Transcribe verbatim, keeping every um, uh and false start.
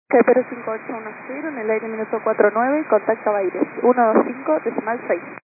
K P R cinco ocho uno cero en el aire minuto cuatro nueve, contacta Baires, uno dos cinco decimal seis.